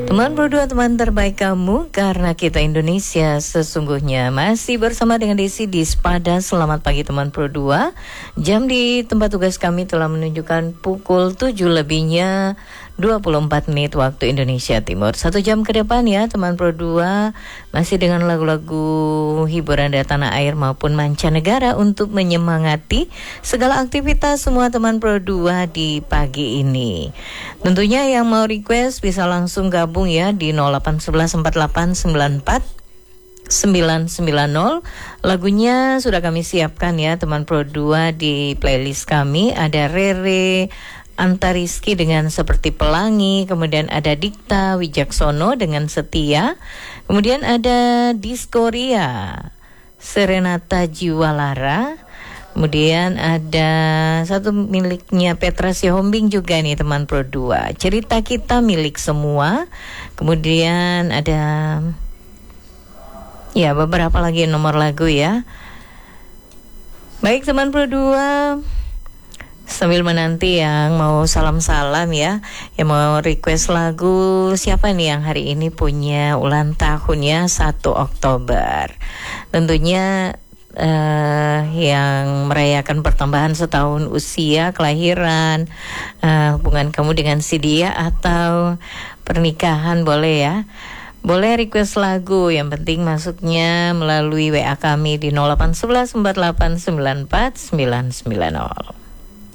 Teman berdua, teman terbaik kamu, karena kita Indonesia sesungguhnya. Masih bersama dengan Desi di Sepada. Selamat pagi teman berdua. Jam di tempat tugas kami telah menunjukkan pukul 7 lebihnya 24 menit waktu Indonesia Timur. 1 jam ke depan ya teman berdua, masih dengan lagu-lagu hiburan dari tanah air maupun mancanegara untuk menyemangati segala aktivitas semua teman berdua di pagi ini. Tentunya yang mau request bisa langsung gabung ya di 0811484990. Lagunya sudah kami siapkan ya teman berdua di playlist kami. Ada Rere Antariski dengan Seperti Pelangi, kemudian ada Dikta Wijaksono dengan Setia, kemudian ada Diskoria Serenata Jiwalara, kemudian ada satu miliknya Petra Sihombing juga nih teman berdua, Cerita Kita Milik Semua, kemudian ada ya beberapa lagi nomor lagu ya. Baik teman berdua, sambil menanti yang mau salam-salam ya, yang mau request lagu, siapa nih yang hari ini punya ulang tahunnya 1 Oktober. Tentunya yang merayakan pertambahan setahun usia kelahiran, hubungan kamu dengan si dia atau pernikahan boleh ya. Boleh request lagu, yang penting masuknya melalui WA kami di 081148949990.